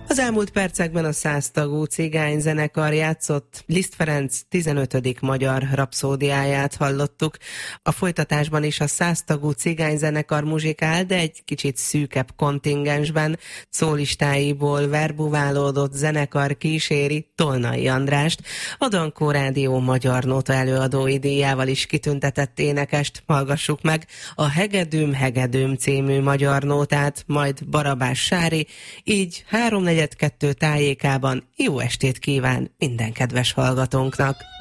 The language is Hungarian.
Az elmúlt percekben a 100 tagú cigányzenekar játszott Liszt Ferenc 15. magyar rapszódiáját hallottuk. A folytatásban is a 100 tagú cigányzenekar muzsikál, de egy kicsit szűkebb kontingensben. Szólistáiból verbuválódott zenekar kíséri Tolnai Andrást, a Dankó Rádió magyar nóta előadói díjával is kitüntetett énekest. Hallgassuk meg a Hegedűm, Hegedűm című magyar nótát, majd Barabás Sári, így 3/4 tájékában jó estét kíván minden kedves hallgatónknak!